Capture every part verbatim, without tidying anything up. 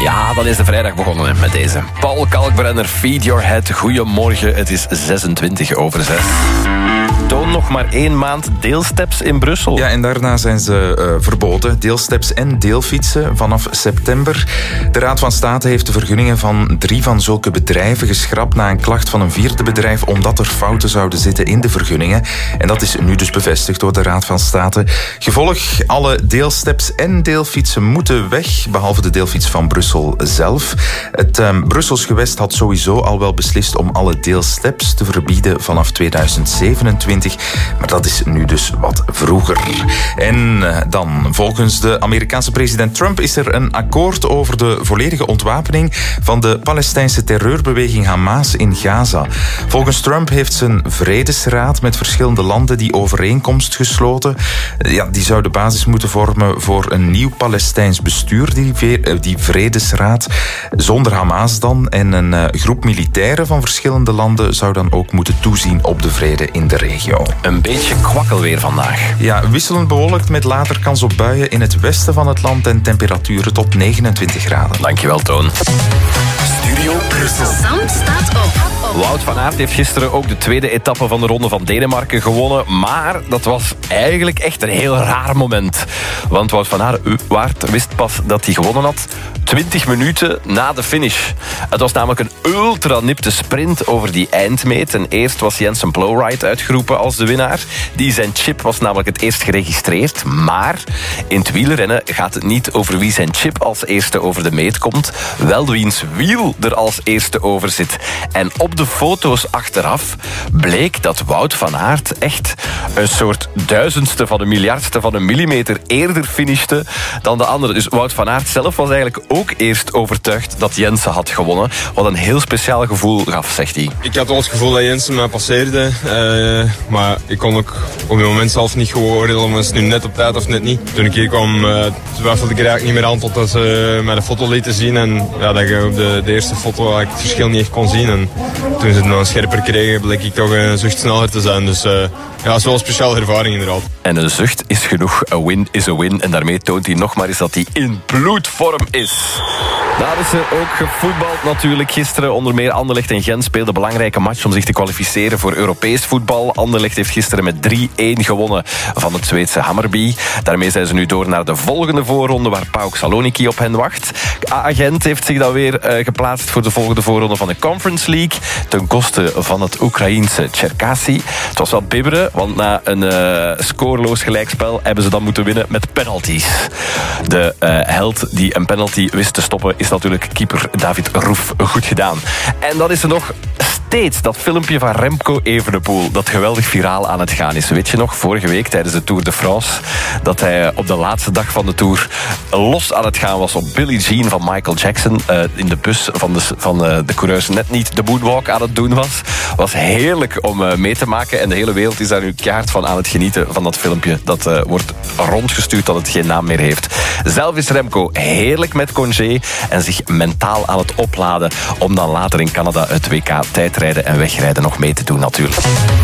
Ja, dan is de vrijdag begonnen hè, met deze. Paul Kalkbrenner, Feed Your Head. Goedemorgen, het is zesentwintig over zes. Toon nog maar één maand deelsteps in Brussel. Ja, en daarna zijn ze uh, verboden. Deelsteps en deelfietsen vanaf september. De Raad van State heeft de vergunningen van drie van zulke bedrijven geschrapt na een klacht van een vierde bedrijf omdat er fouten zouden zitten in de vergunningen. En dat is nu dus bevestigd door de Raad van State. Gevolg, alle deelsteps en deelfietsen moeten weg, behalve de deelfiets van Brussel zelf. Het uh, Brussels gewest had sowieso al wel beslist om alle deelsteps te verbieden vanaf tweeduizend zevenentwintig. Maar dat is nu dus wat vroeger. En dan, volgens de Amerikaanse president Trump is er een akkoord over de volledige ontwapening van de Palestijnse terreurbeweging Hamas in Gaza. Volgens Trump heeft zijn vredesraad met verschillende landen die overeenkomst gesloten. Ja, die zou de basis moeten vormen voor een nieuw Palestijns bestuur, die, die vredesraad, zonder Hamas dan. En een groep militairen van verschillende landen zou dan ook moeten toezien op de vrede in de regio. Een beetje kwakkelweer vandaag. Ja, wisselend bewolkt met later kans op buien in het westen van het land en temperaturen tot negenentwintig graden. Dankjewel, Toon. Studio Brussel. Sam staat op. Wout van Aert heeft gisteren ook de tweede etappe van de Ronde van Denemarken gewonnen. Maar dat was eigenlijk echt een heel raar moment. Want Wout van Aert wist pas dat hij gewonnen had twintig minuten na de finish. Het was namelijk een ultra-nipte sprint over die eindmeet. En eerst was Jensen Plowright uitgeroepen als de winnaar. Die zijn chip was namelijk het eerst geregistreerd. Maar in het wielrennen gaat het niet over wie zijn chip als eerste over de meet komt. Wel wiens wiel er als eerste over zit. En op de foto's achteraf bleek dat Wout van Aert echt een soort duizendste van een miljardste van een millimeter eerder finishte dan de andere. Dus Wout van Aert zelf was eigenlijk ook eerst overtuigd dat Jensen had gewonnen. Wat een heel speciaal gevoel gaf, zegt hij. Ik had wel het gevoel dat Jensen mij passeerde. Uh, maar ik kon ook op het moment zelf niet gewoon oordelen om het nu net op tijd of net niet. Toen ik hier kwam uh, twijfelde ik er eigenlijk niet meer aan totdat ze mij de foto lieten zien. En ja, dat je op de, de eerste foto ik het verschil niet echt kon zien. En toen ze het nou scherper kregen, bleek ik toch een zucht sneller te zijn. Dus uh, ja, het is wel een speciale ervaring inderdaad. En een zucht is genoeg. A win is a win. En daarmee toont hij nog maar eens dat hij in bloedvorm is. Daar is er ook gevoetbald natuurlijk gisteren. Onder meer Anderlecht en Gent speelden een belangrijke match om zich te kwalificeren voor Europees voetbal. Anderlecht heeft gisteren met drie-één gewonnen van het Zweedse Hammarby. Daarmee zijn ze nu door naar de volgende voorronde waar PAOK Saloniki op hen wacht. A A Gent heeft zich dan weer uh, geplaatst voor de volgende voorronde van de Conference League. Ten koste van het Oekraïense Cherkasy. Het was wat bibberen, want na een uh, scoreloos gelijkspel hebben ze dan moeten winnen met penalties. De uh, held die een penalty wist te stoppen is natuurlijk keeper David Roef. Goed gedaan. En dan is er nog steeds dat filmpje van Remco Evenepoel dat geweldig viraal aan het gaan is. Weet je nog, vorige week tijdens de Tour de France dat hij op de laatste dag van de Tour los aan het gaan was op Billie Jean van Michael Jackson. Uh, in de bus van de, van uh, de coureurs net niet de moonwalk aan het doen was. Was heerlijk om uh, mee te maken en de hele wereld is daar nu kaart van aan het genieten van dat filmpje. Dat uh, wordt rondgestuurd dat het geen naam meer heeft. Zelf is Remco heerlijk met congé en zich mentaal aan het opladen om dan later in Canada het W K tijdrijden en wegrijden nog mee te doen natuurlijk.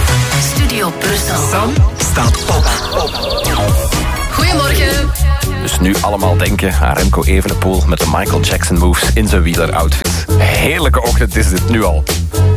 Studio Brussel. Sam staat op. Goedemorgen. Dus nu allemaal denken aan Remco Evenepoel met de Michael Jackson moves in zijn wieleroutfit. Heerlijke ochtend is dit nu al.